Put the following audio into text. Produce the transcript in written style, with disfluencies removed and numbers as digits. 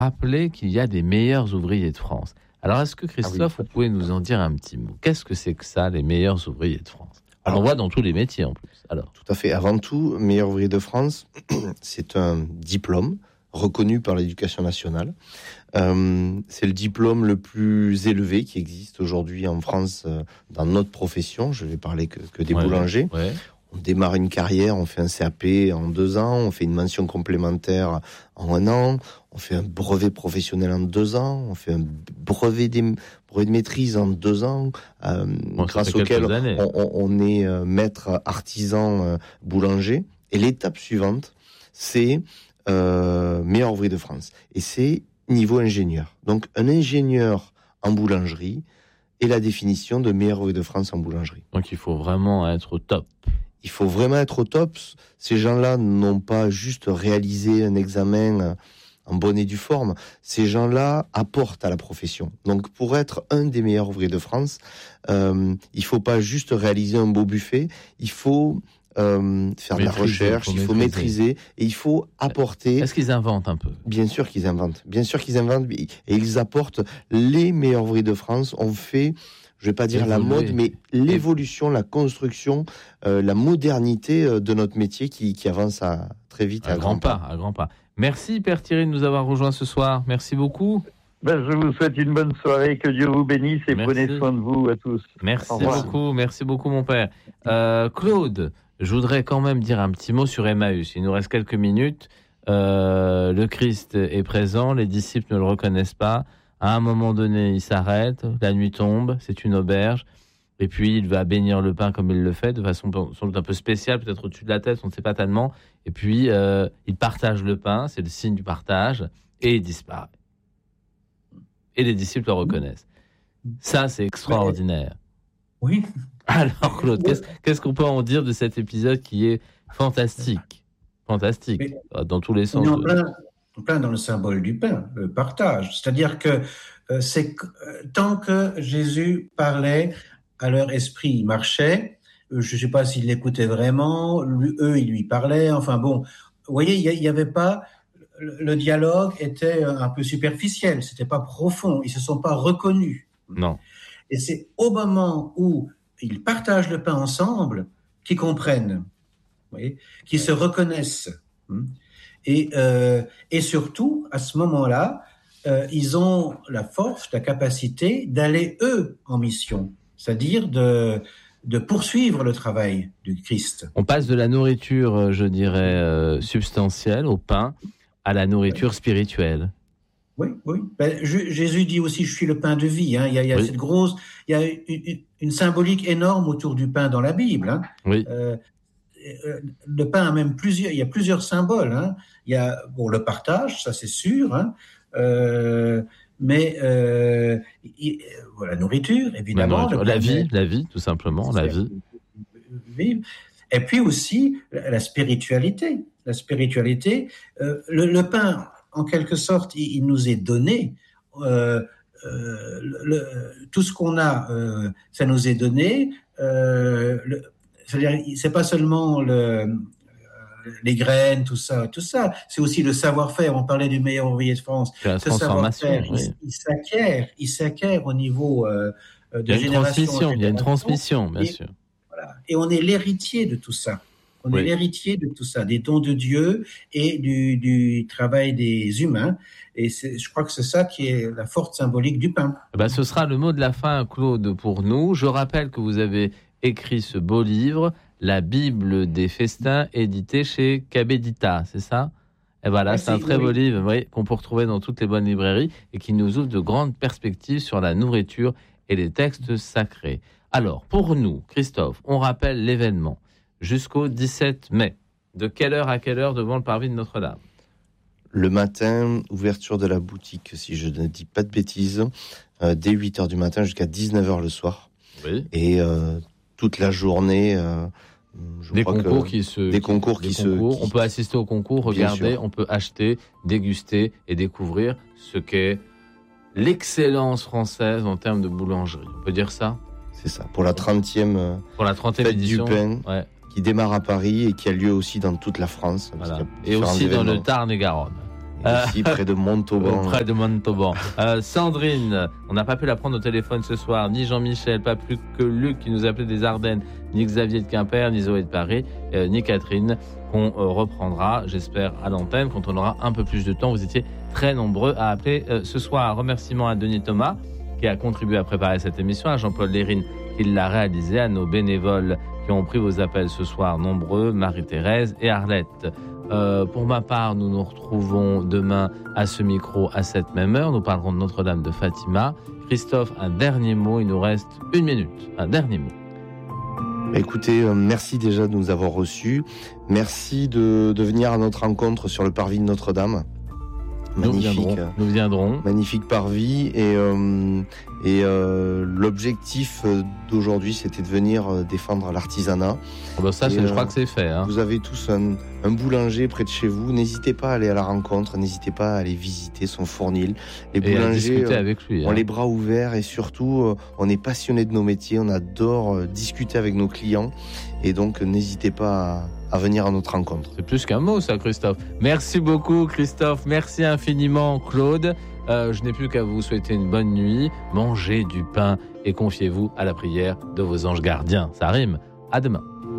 rappeler qu'il y a des meilleurs ouvriers de France. Alors, est-ce que Christophe, vous pouvez nous en dire un petit mot ? Qu'est-ce que c'est que ça, les meilleurs ouvriers de France ? Alors, on voit dans tous les métiers en plus. Alors. Tout à fait. Avant tout, meilleur ouvrier de France, c'est un diplôme reconnu par l'éducation nationale. C'est le diplôme le plus élevé qui existe aujourd'hui en France dans notre profession. Je vais parler que des boulangers. Ouais. On démarre une carrière, on fait un CAP en 2 ans, on fait une mention complémentaire en 1 an, on fait un brevet professionnel en 2 ans, on fait un brevet de maîtrise en 2 ans, grâce auquel on est maître artisan boulanger. Et l'étape suivante, c'est meilleur ouvrier de France. Et c'est niveau ingénieur. Donc un ingénieur en boulangerie est la définition de meilleur ouvrier de France en boulangerie. Donc il faut vraiment être au top. Il faut vraiment être au top. Ces gens-là n'ont pas juste réalisé un examen en bonne et due forme. Ces gens-là apportent à la profession. Donc, pour être un des meilleurs ouvriers de France, il faut pas juste réaliser un beau buffet. Il faut faire de la recherche, il faut maîtriser et il faut apporter. Est-ce qu'ils inventent un peu ? Bien sûr qu'ils inventent. Bien sûr qu'ils inventent et ils apportent. Les meilleurs ouvriers de France ont fait, je vais pas dire la mode, mais l'évolution, la construction, la modernité de notre métier qui avance très vite à grands pas. À grands pas. Merci Père Thierry de nous avoir rejoints ce soir. Merci beaucoup. Je vous souhaite une bonne soirée, que Dieu vous bénisse et prenez soin de vous à tous. Merci beaucoup mon père. Claude, je voudrais quand même dire un petit mot sur Emmaüs. Il nous reste quelques minutes. Le Christ est présent, les disciples ne le reconnaissent pas. À un moment donné, il s'arrête, la nuit tombe, c'est une auberge. Et puis, il va bénir le pain comme il le fait, de façon sans doute un peu spéciale, peut-être au-dessus de la tête, on ne sait pas tellement. Et puis, il partage le pain, c'est le signe du partage, et il disparaît. Et les disciples le reconnaissent. Ça, c'est extraordinaire. Oui. Alors, Claude, qu'est-ce qu'on peut en dire de cet épisode qui est fantastique ? Fantastique, dans tous les sens. En plein dans le symbole du pain, le partage. C'est-à-dire que tant que Jésus parlait, à leur esprit, il marchait. Je ne sais pas s'ils l'écoutaient vraiment. Eux, ils lui parlaient. Enfin bon, vous voyez, il y avait pas. Le dialogue était un peu superficiel. C'était pas profond. Ils se sont pas reconnus. Non. Et c'est au moment où ils partagent le pain ensemble qu'ils comprennent, vous voyez, qu'ils se reconnaissent. Et surtout, à ce moment-là, ils ont la force, la capacité d'aller, eux, en mission. C'est-à-dire de poursuivre le travail du Christ. On passe de la nourriture, je dirais, substantielle, au pain, à la nourriture spirituelle. Oui. Jésus dit aussi, je suis le pain de vie. Il y a cette grosse, il y a une symbolique énorme autour du pain dans la Bible. Oui. Le pain a même il y a plusieurs symboles. Il y a le partage, ça c'est sûr. Mais la nourriture, évidemment. La vie, tout simplement, la vie. Et puis aussi la spiritualité. La spiritualité, le pain, en quelque sorte, il nous est donné. Tout ce qu'on a, ça nous est donné. C'est-à-dire, c'est pas seulement les graines, tout ça. C'est aussi le savoir-faire. On parlait du meilleur ouvrier de France. La transformation, il s'acquiert au niveau de génération. Il y a une transmission, bien sûr. Voilà. Et on est l'héritier de tout ça. On est l'héritier de tout ça, des dons de Dieu et du travail des humains. Et je crois que c'est ça qui est la force symbolique du pain. Ce sera le mot de la fin, Claude, pour nous. Je rappelle que vous avez écrit ce beau livre, La Bible des festins, édité chez Cabedita, c'est ça ? Et voilà, c'est un très beau livre qu'on peut retrouver dans toutes les bonnes librairies et qui nous ouvre de grandes perspectives sur la nourriture et les textes sacrés. Alors, pour nous, Christophe, on rappelle l'événement jusqu'au 17 mai. De quelle heure à quelle heure devant le parvis de Notre-Dame ? Le matin, ouverture de la boutique, si je ne dis pas de bêtises, dès 8h du matin jusqu'à 19h le soir. Oui. Et toute la journée... Des concours qui se... On peut assister au concours, regarder, on peut acheter, déguster et découvrir ce qu'est l'excellence française en termes de boulangerie. On peut dire ça ? C'est ça, pour la 30e fête édition du pain, qui démarre à Paris et qui a lieu aussi dans toute la France. Voilà. Et aussi dans le Tarn-et-Garonne. Ici, près de Montauban. Près de Montauban. Sandrine, on n'a pas pu la prendre au téléphone ce soir, ni Jean-Michel, pas plus que Luc qui nous appelait des Ardennes, ni Xavier de Quimper, ni Zoé de Paris, ni Catherine, qu'on reprendra, j'espère, à l'antenne quand on aura un peu plus de temps. Vous étiez très nombreux à appeler ce soir. Remerciements à Denis Thomas qui a contribué à préparer cette émission, à Jean-Paul Lérine qui l'a réalisé, à nos bénévoles qui ont pris vos appels ce soir nombreux, Marie-Thérèse et Arlette. Pour ma part, nous nous retrouvons demain à ce micro à cette même heure. Nous parlerons de Notre-Dame de Fatima. Christophe, un dernier mot, il nous reste 1 minute. Un dernier mot. Écoutez, merci déjà de nous avoir reçus. Merci de venir à notre rencontre sur le parvis de Notre-Dame. Magnifique. Nous viendrons. Magnifique parvis. Et l'objectif d'aujourd'hui, c'était de venir défendre l'artisanat. Ça, je crois que c'est fait. Hein. Vous avez tous un boulanger près de chez vous. N'hésitez pas à aller à la rencontre. N'hésitez pas à aller visiter son fournil. Les boulangers avec lui, ont les bras ouverts et surtout, on est passionnés de nos métiers. On adore discuter avec nos clients. Et donc, n'hésitez pas à venir à notre rencontre. C'est plus qu'un mot, ça, Christophe. Merci beaucoup, Christophe. Merci infiniment, Claude. Je n'ai plus qu'à vous souhaiter une bonne nuit. Mangez du pain et confiez-vous à la prière de vos anges gardiens. Ça rime. À demain.